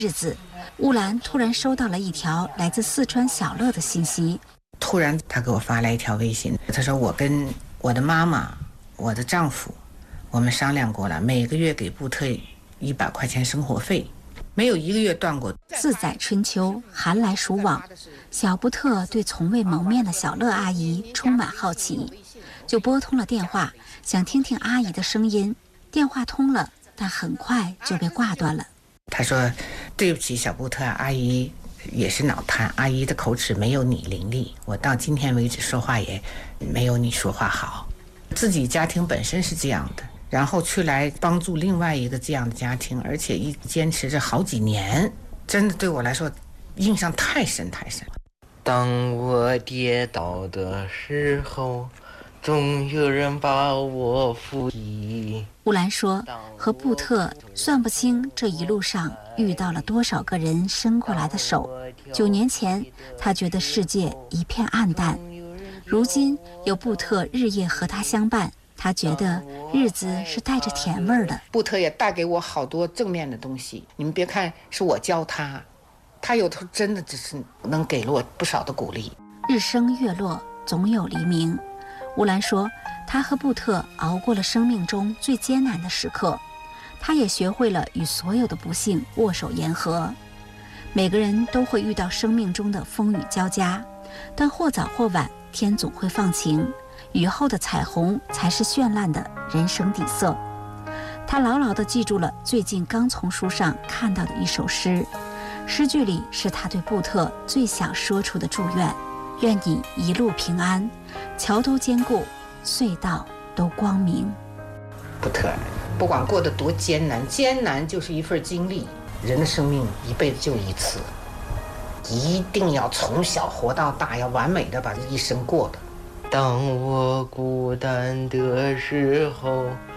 日子，乌兰突然收到了一条来自四川小乐的信息。 突然他给我发来一条微信，他说我跟我的妈妈、我的丈夫，我们商量过了，每个月给布特100块钱生活费，没有1个月断过。 自在春秋，寒来暑往，小布特对从未谋面的小乐阿姨充满好奇，就拨通了电话，想听听阿姨的声音。电话通了，但很快就被挂断了。 他说对不起小布特，阿姨也是脑瘫，阿姨的口齿没有你伶俐，我到今天为止说话也没有你说话好。自己家庭本身是这样的，然后去来帮助另外一个这样的家庭，而且一坚持着好几年，真的对我来说印象太深太深了。 当我跌倒的时候，总有人把我扶起。 乌兰说，和布特算不清这一路上遇到了多少个人伸过来的手。9年前，他觉得世界一片暗淡，如今有布特日夜和他相伴，他觉得日子是带着甜味儿的。 布特也带给我好多正面的东西，你们别看是我教他，他有时候真的只是能给了我不少的鼓励。 日升月落，总有黎明。乌兰说，他和布特熬过了生命中最艰难的时刻，他也学会了与所有的不幸握手言和。每个人都会遇到生命中的风雨交加，但或早或晚，天总会放晴，雨后的彩虹才是绚烂的人生底色。他牢牢地记住了最近刚从书上看到的一首诗，诗句里是他对布特最想说出的祝愿：愿你一路平安，桥都坚固，隧道都光明。 布特，不管过得多艰难，艰难就是一份经历。人的生命一辈子就一次，一定要从小活到大，要完美的把这一生过的。 当我孤单的时候，